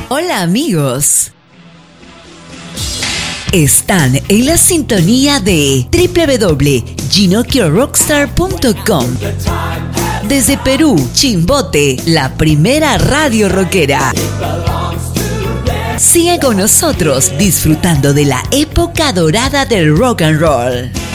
Hola amigos. Están en la sintonía de www.ginocchiorockstar.com. Desde Perú, Chimbote, la primera radio rockera. Sigue con nosotros disfrutando de la época dorada del rock and roll.